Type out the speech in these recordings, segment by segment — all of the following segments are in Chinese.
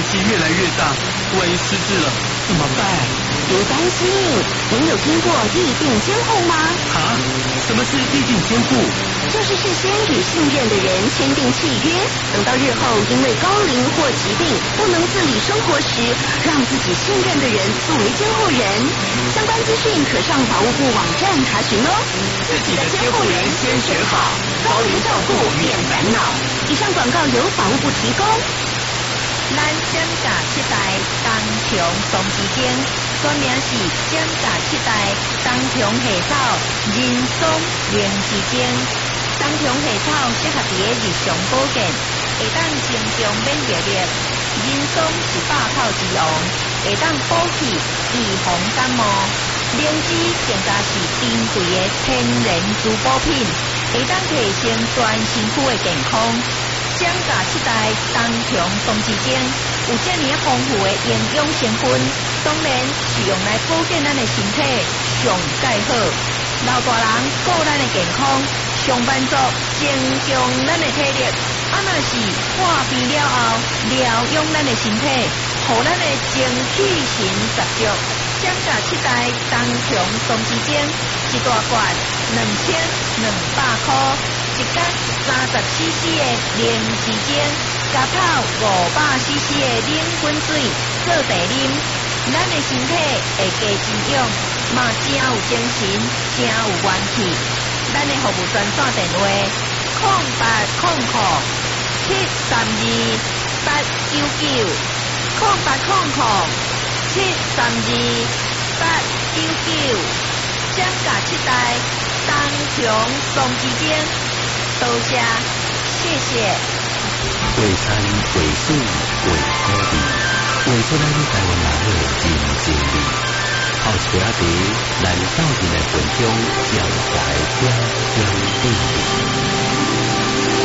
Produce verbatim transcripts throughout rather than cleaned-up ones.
气越来越大，万一失智了怎么办？ 别担心，您有听过地定监护吗？ 啊，什么是地定监护？ 就是事先与信任的人签订契约，等到日后因为高龄或疾病不能自理生活时，让自己信任的人作为监护人。相关资讯可上法务部网站查询哦。 自己的监护人先选好，高龄照顾免烦恼。 以上广告由法务部提供。 咱减价七代当琼松之间，专名是减价七代当琼下草人松灵之间。当琼下草适合伫日常保健，会当增强免疫力。人松是百草之王，会当补气预防感冒。灵芝更加是珍贵的天然珠宝品，会当提升全身躯的健康。降价七代当琼松之间有这么丰富的营养成分，当然是用来保健咱的身体上介好。老大人顾咱的健康，上班族增强咱的体力，啊若是破病了后疗养咱的身体，互咱的精气神十足。降价七代当琼松之间一大罐两千两百块。一缸三十 C C 的灵芝精，加泡五百 C C 的冷滚水做茶啉，咱的身体会加滋养，嘛真有精神，真有元气。咱的服务专线电话：空八空空七三二八九九，空八空空七三二八九九，降价七代当琼松之间。多谢，谢谢。 为山为水为土地，为出咱台湾人的真心力。好车茶，咱斗阵来分享江淮点点滴滴。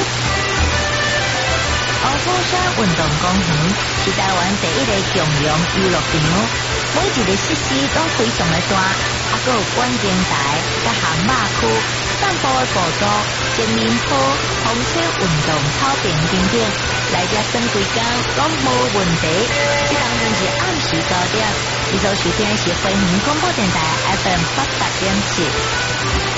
乌虎山运动公园是台湾第一个共融娱乐场，每一个设施都非常的大，还佫有观景台、甲航马区、散步的步道、健面坡、风车运动草坪等等，来遮耍几天拢无问题。这当然是暗时高点，你所收听的是飞行广播电台 F M 八八点七。